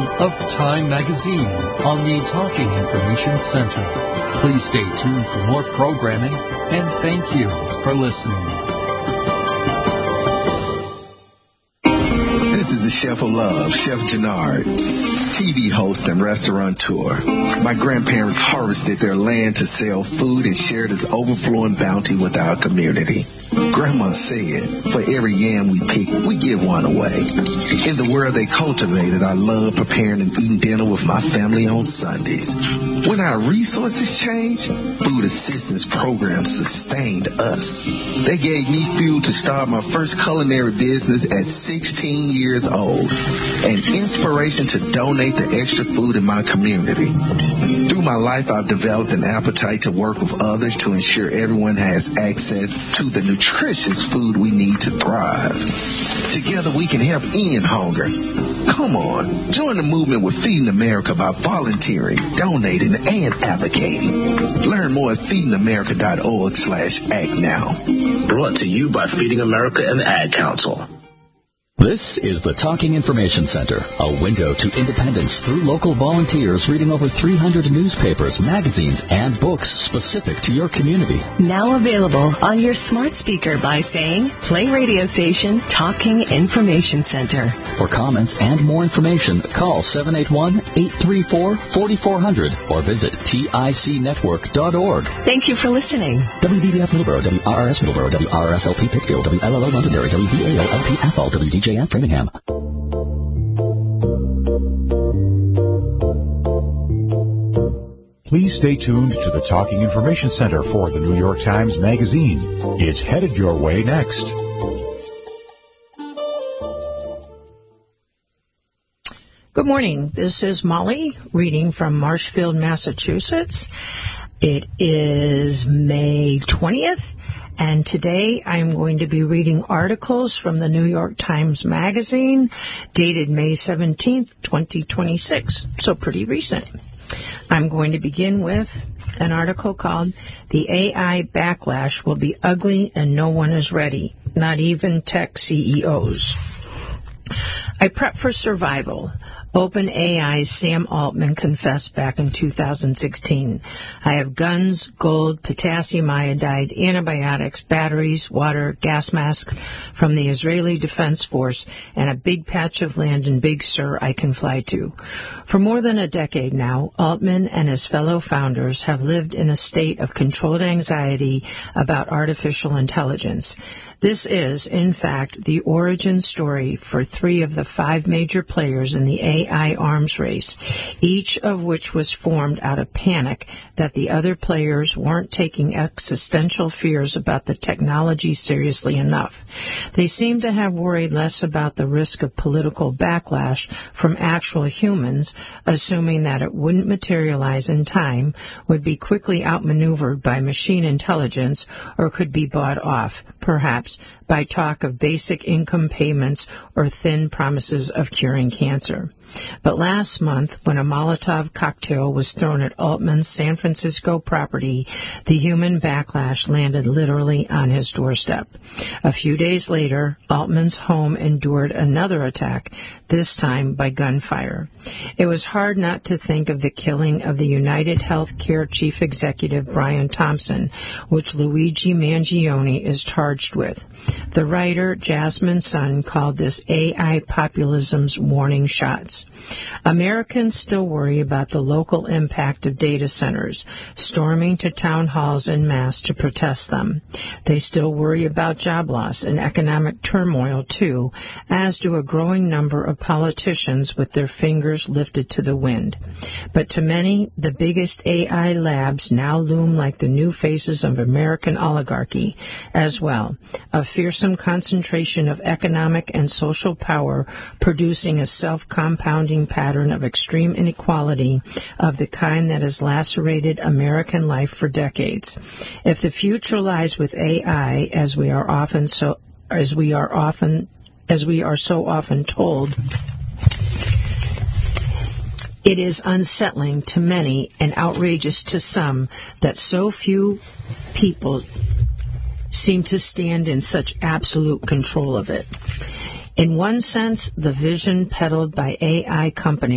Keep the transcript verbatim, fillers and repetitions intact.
of Time Magazine on the Talking Information Center. Please stay tuned for more programming, and thank you for listening. This is the Chef of Love, Chef Jannard, T V host and restaurateur. My grandparents harvested their land to sell food and share this overflowing bounty with our community. Grandma said, for every yam we pick, we give one away. In the world they cultivated, I love preparing and eating dinner with my family on Sundays. When our resources changed, food assistance programs sustained us. They gave me fuel to start my first culinary business at sixteen years old, and inspiration to donate the extra food in my community. Through my life, I've developed an appetite to work with others to ensure everyone has access to the nutritious food we need to thrive. Together we can help end hunger. Come on, join the movement with Feeding America by volunteering, donating, and advocating. Learn more at feeding america dot org slash act now. Brought to you by Feeding America and the Ad Council. This is the Talking Information Center, a window to independence through local volunteers reading over three hundred newspapers, magazines, and books specific to your community. Now available on your smart speaker by saying, play radio station Talking Information Center. For comments and more information, call seven eight one, eight three four, four four zero zero or visit tic network dot org. Thank you for listening. W D B F Middleborough, W R R S Middleborough, W R R S L P Pittsfield, W L L O Londonderry, W D A O L P Athol, W D J F Framingham. Please stay tuned to the Talking Information Center for the New York Times Magazine. It's headed your way next. Good morning. This is Molly reading from Marshfield, Massachusetts. It is May twentieth, and today I'm going to be reading articles from the New York Times Magazine, dated May seventeenth, twenty twenty-six, so pretty recent. I'm going to begin with an article called "The A I Backlash Will Be Ugly and No One is Ready, Not Even Tech C E Os." I prep for survival. OpenAI's Sam Altman confessed back in two thousand sixteen. I have guns, gold, potassium iodide, antibiotics, batteries, water, gas masks from the Israeli Defense Force, and a big patch of land in Big Sur I can fly to. For more than a decade now, Altman and his fellow founders have lived in a state of controlled anxiety about artificial intelligence. This is, in fact, the origin story for three of the five major players in the A I arms race, each of which was formed out of panic that the other players weren't taking existential fears about the technology seriously enough. They seem to have worried less about the risk of political backlash from actual humans, assuming that it wouldn't materialize in time, would be quickly outmaneuvered by machine intelligence, or could be bought off, perhaps, by talk of basic income payments or thin promises of curing cancer. But last month, when a Molotov cocktail was thrown at Altman's San Francisco property, the human backlash landed literally on his doorstep. A few days later, Altman's home endured another attack, this time by gunfire. It was hard not to think of the killing of the United Healthcare chief executive Brian Thompson, which Luigi Mangione is charged with. The writer, Jasmine Sun, called this A I populism's warning shots. Americans still worry about the local impact of data centers, storming to town halls en masse to protest them. They still worry about job loss and economic turmoil, too, as do a growing number of politicians with their fingers lifted to the wind. But to many, the biggest A I labs now loom like the new faces of American oligarchy as well, a fearsome concentration of economic and social power producing a self-compounding pattern of extreme inequality of the kind that has lacerated American life for decades. If the future lies with A I, as we are often so as we are often as we are so often told, it is unsettling to many and outrageous to some that so few people seem to stand in such absolute control of it. In one sense, the vision peddled by A I companies